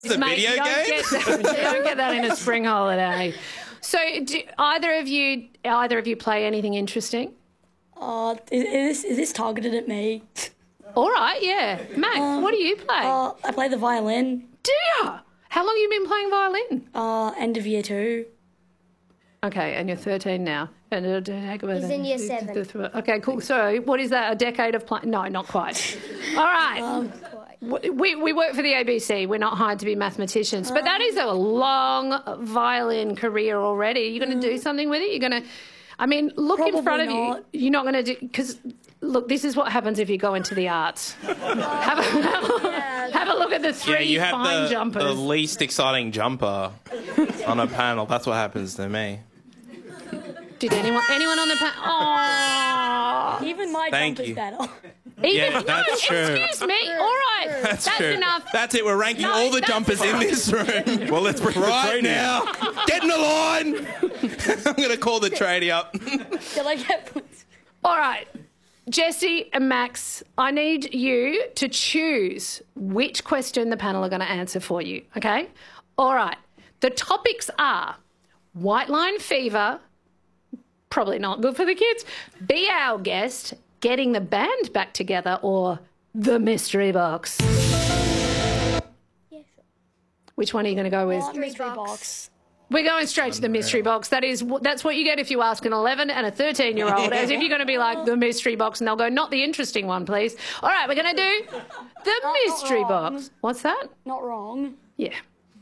It's a video game? You don't get that in a spring holiday. So do either of you play anything interesting? Is this targeted at me? All right, yeah. Max, what do you play? I play the violin. Do you? How long have you been playing violin? End of year 2. Okay, and you're 13 now. And He's in year 7. Okay, cool. So what is that, a decade of playing? No, not quite. All right. We work for the ABC. We're not hired to be mathematicians. But that is a long violin career already. Are you going to do something with it? You're going to... I mean, look Probably in front of not. you. You're not going to do... Because, look, this is what happens if you go into the arts. Have a look at the three fine jumpers. The least exciting jumper on a panel. That's what happens to me. Did anyone on the panel? Oh, Even my jumper's better. That's true. Excuse me. All right, that's true. enough. That's it. We're ranking all the jumpers in this room. Well, let's bring right the now. Get in the line. I'm going to call the tradie up. Shall I get points? All right, Jesse and Max, I need you to choose which question the panel are going to answer for you, okay? All right, the topics are white line fever, probably not good for the kids, be our guest, getting the band back together, or the mystery box. Yes. Which one are you going to go with? Mystery box. We're going straight to the mystery box. That's what you get if you ask an 11 and a 13-year-old, as if you're going to be like, the mystery box, and they'll go, not the interesting one, please. All right, we're going to do the mystery box. What's that? Not wrong. Yeah.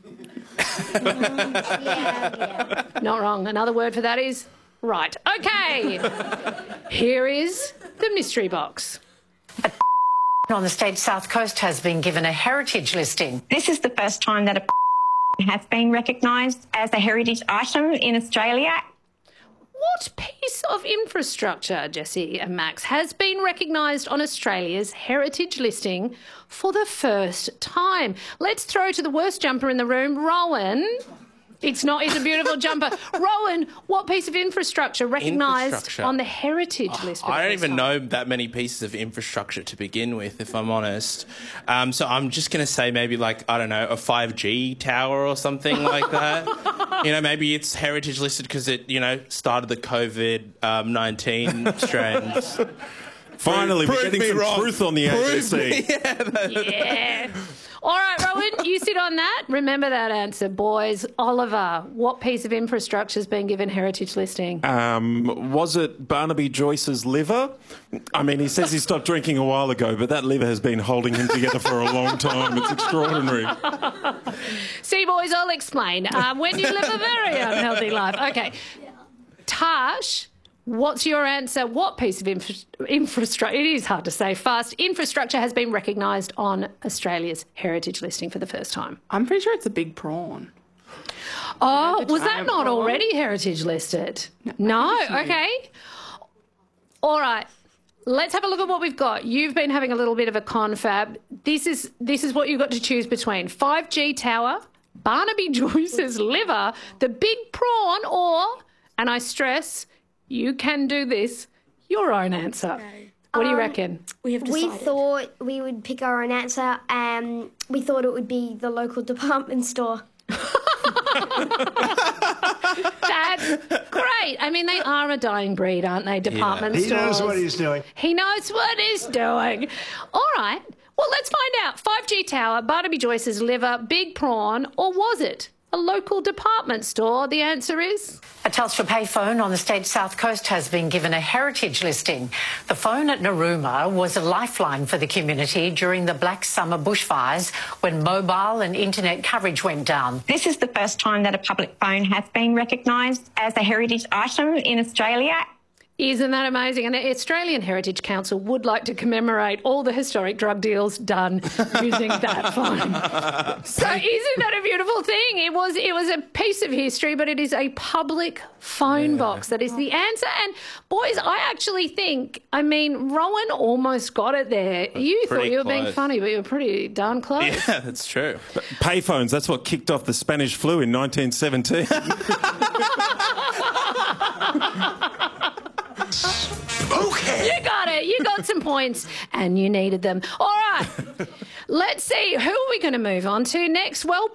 Yeah. Not wrong. Another word for that is right. Okay. Here is the mystery box. On the state's south coast has been given a heritage listing. This is the first time that a has been recognised as a heritage item in Australia. What piece of infrastructure, Jesse and Max, has been recognised on Australia's heritage listing for the first time? Let's throw to the worst jumper in the room, Rowan. It's a beautiful jumper. Rowan, what piece of infrastructure recognised on the heritage list? I don't even know that many pieces of infrastructure to begin with, if I'm honest. So I'm just going to say maybe like, I don't know, a 5G tower or something like that. Maybe it's heritage listed because it, started the COVID-19 strands. Finally, we're getting some truth on the ABC. Yeah. All right, Rowan, you sit on that. Remember that answer, boys. Oliver, what piece of infrastructure has been given heritage listing? Was it Barnaby Joyce's liver? I mean, he says he stopped drinking a while ago, but that liver has been holding him together for a long time. It's extraordinary. See, boys, I'll explain. When you live a very unhealthy life. Okay. Tash, what's your answer? What piece of infrastructure, it is hard to say fast, infrastructure has been recognised on Australia's heritage listing for the first time? I'm pretty sure it's a big prawn. Oh, was that not already heritage listed? No? Okay. All right. Let's have a look at what we've got. You've been having a little bit of a confab. This is what you've got to choose between. 5G tower, Barnaby Joyce's liver, the big prawn, or, and I stress, you can do this, your own answer. Okay. What do you reckon? We have We decided. thought we would pick our own answer. We thought it would be the local department store. That's great. I mean, they are a dying breed, aren't they, department stores? He knows what he's doing. He knows what he's doing. All right. Well, let's find out. 5G tower, Barnaby Joyce's liver, big prawn, or was it a local department store? The answer is... A Telstra payphone on the state's south coast has been given a heritage listing. The phone at Narooma was a lifeline for the community during the Black Summer bushfires when mobile and internet coverage went down. This is the first time that a public phone has been recognised as a heritage item in Australia. Isn't that amazing? And the Australian Heritage Council would like to commemorate all the historic drug deals done using that phone. So isn't that a beautiful thing? It was a piece of history, but it is a public phone box. That is the answer. And boys, I actually think, Rowan almost got it there. You thought you were being funny, but you were pretty darn close. Yeah, that's true. But payphones, that's what kicked off the Spanish flu in 1917. Okay. You got it. You got some points and you needed them. All right. Let's see. Who are we going to move on to next? Well,